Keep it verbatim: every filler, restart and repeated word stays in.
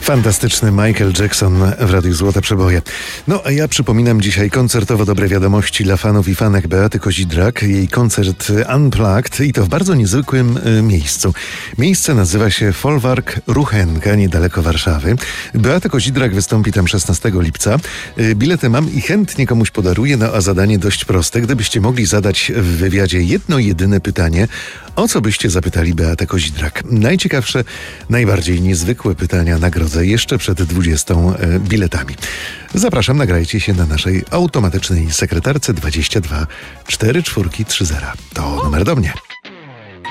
Fantastyczny Michael Jackson w Radiu Złote Przeboje. No a ja przypominam dzisiaj koncertowo dobre wiadomości dla fanów i fanek Beaty Kozidrak. Jej koncert Unplugged i to w bardzo niezwykłym y, miejscu. Miejsce nazywa się Folwark Ruchenka, niedaleko Warszawy. Beata Kozidrak wystąpi tam szesnastego lipca. Y, bilety mam i chętnie komuś podaruję, no a zadanie dość proste. Gdybyście mogli zadać w wywiadzie jedno jedyne pytanie, o co byście zapytali Beatę Kozidrak? Najciekawsze, najbardziej niezwykłe pytania nagrodzę jeszcze przed dwudziestą e, biletami. Zapraszam, nagrajcie się na naszej automatycznej sekretarce dwadzieścia dwa cztery cztery trzy zero. To numer do mnie.